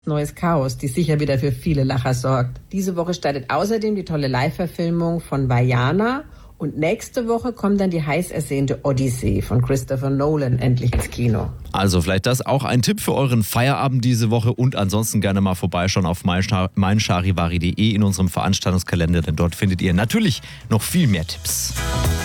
Neues Chaos, die sicher wieder für viele Lacher sorgt. Diese Woche startet außerdem die tolle Live-Verfilmung von Vaiana und nächste Woche kommt dann die heiß ersehnte Odyssey von Christopher Nolan endlich ins Kino. Also vielleicht das auch ein Tipp für euren Feierabend diese Woche und ansonsten gerne mal vorbeischauen auf meincharivari.de in unserem Veranstaltungskalender, denn dort findet ihr natürlich noch viel mehr Tipps.